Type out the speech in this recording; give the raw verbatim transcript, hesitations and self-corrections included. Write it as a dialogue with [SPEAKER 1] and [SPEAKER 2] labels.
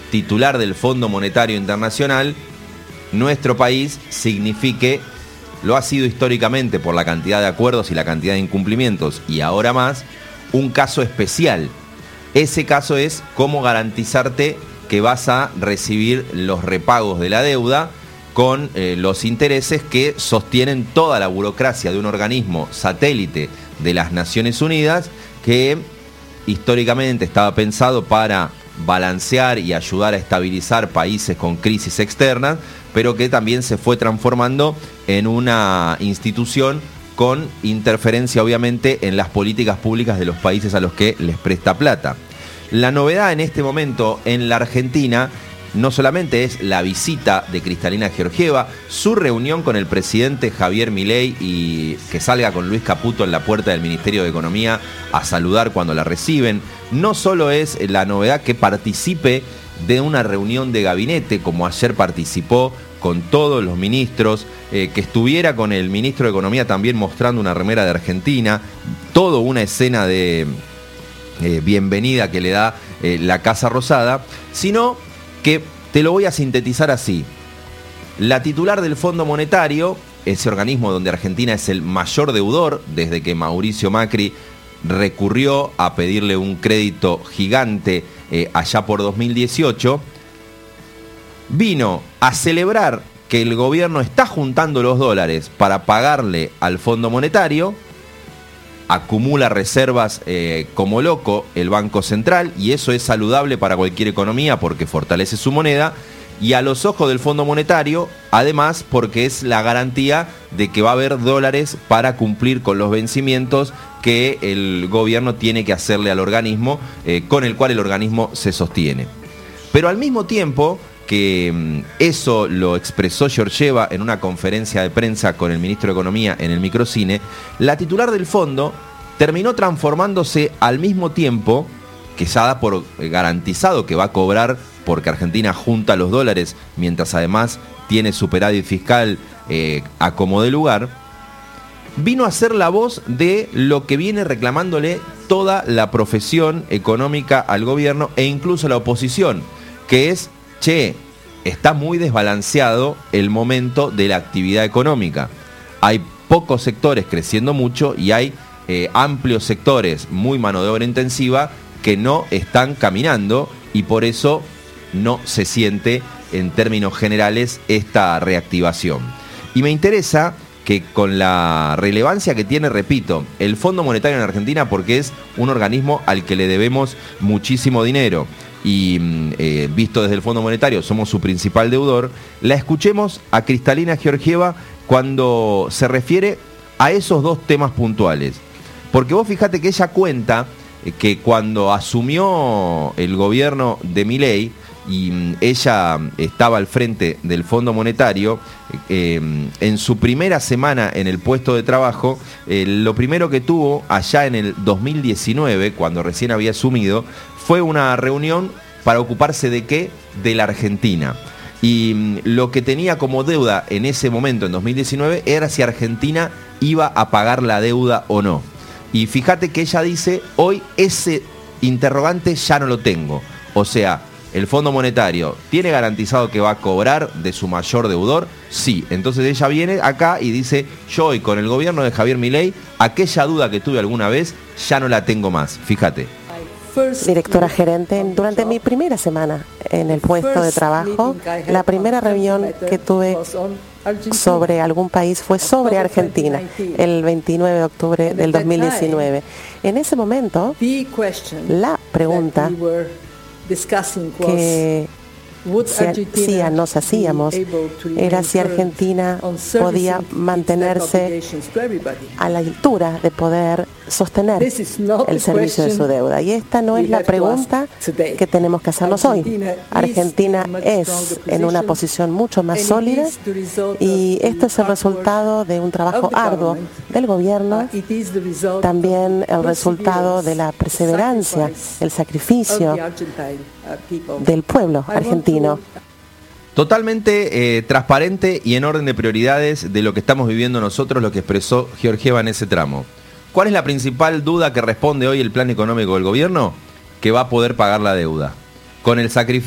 [SPEAKER 1] titular del Fondo Monetario Internacional, nuestro país signifique, lo ha sido históricamente por la cantidad de acuerdos y la cantidad de incumplimientos, y ahora más, un caso especial. Ese caso es cómo garantizarte que vas a recibir los repagos de la deuda con eh, los intereses que sostienen toda la burocracia de un organismo satélite de las Naciones Unidas que históricamente estaba pensado para balancear y ayudar a estabilizar países con crisis externas, pero que también se fue transformando en una institución con interferencia obviamente en las políticas públicas de los países a los que les presta plata. La novedad en este momento en la Argentina no solamente es la visita de Cristalina Georgieva, su reunión con el presidente Javier Milei y que salga con Luis Caputo en la puerta del Ministerio de Economía a saludar cuando la reciben. No solo es la novedad que participe de una reunión de gabinete, como ayer participó con todos los ministros, eh, que estuviera con el ministro de Economía también mostrando una remera de Argentina, todo una escena de eh, bienvenida que le da eh, la Casa Rosada, sino que te lo voy a sintetizar así. La titular del Fondo Monetario, ese organismo donde Argentina es el mayor deudor desde que Mauricio Macri recurrió a pedirle un crédito gigante eh, allá por dos mil dieciocho, vino a celebrar que el gobierno está juntando los dólares para pagarle al Fondo Monetario, acumula reservas eh, como loco el Banco Central, y eso es saludable para cualquier economía porque fortalece su moneda, y a los ojos del Fondo Monetario, además, porque es la garantía de que va a haber dólares para cumplir con los vencimientos que el gobierno tiene que hacerle al organismo, eh, con el cual el organismo se sostiene. Pero al mismo tiempo que eso lo expresó Georgieva en una conferencia de prensa con el ministro de Economía en el microcine, la titular del fondo terminó transformándose al mismo tiempo, que ya da por garantizado que va a cobrar porque Argentina junta los dólares, mientras además tiene superávit fiscal eh, a como de lugar, vino a ser la voz de lo que viene reclamándole toda la profesión económica al gobierno e incluso la oposición, que es: che, está muy desbalanceado el momento de la actividad económica. Hay pocos sectores creciendo mucho y hay eh, amplios sectores muy mano de obra intensiva que no están caminando, y por eso no se siente en términos generales esta reactivación. Y me interesa que con la relevancia que tiene, repito, el Fondo Monetario en Argentina, porque es un organismo al que le debemos muchísimo dinero, y eh, visto desde el Fondo Monetario somos su principal deudor, la escuchemos a Cristalina Georgieva cuando se refiere a esos dos temas puntuales. Porque vos fijate que ella cuenta que cuando asumió el gobierno de Milei y ella estaba al frente del Fondo Monetario, eh, en su primera semana en el puesto de trabajo, eh, lo primero que tuvo allá en el dos mil diecinueve, cuando recién había asumido, fue una reunión para ocuparse de qué, de la Argentina. Y lo que tenía como deuda en ese momento, en dos mil diecinueve, era si Argentina iba a pagar la deuda o no. Y fíjate que ella dice, hoy ese interrogante ya no lo tengo. O sea, ¿el Fondo Monetario tiene garantizado que va a cobrar de su mayor deudor? Sí. Entonces ella viene acá y dice, yo hoy con el gobierno de Javier Milei, aquella duda que tuve alguna vez, ya no la tengo más. Fíjate.
[SPEAKER 2] Directora gerente, durante mi primera semana en el puesto de trabajo, la primera reunión que tuve sobre algún país fue sobre Argentina, el veintinueve de octubre del dos mil diecinueve. En ese momento, la pregunta que si nos hacíamos era si Argentina podía mantenerse a la altura de poder sostener el servicio de su deuda. Y esta no es la pregunta que tenemos que hacernos hoy. Argentina es en una posición mucho más sólida y esto es el resultado de un trabajo arduo del gobierno, también el resultado de la perseverancia, el sacrificio del pueblo argentino.
[SPEAKER 1] Totalmente eh, transparente y en orden de prioridades de lo que estamos viviendo nosotros, lo que expresó Georgieva en ese tramo. ¿Cuál es la principal duda que responde hoy el plan económico del gobierno? Que va a poder pagar la deuda. Con el sacrificio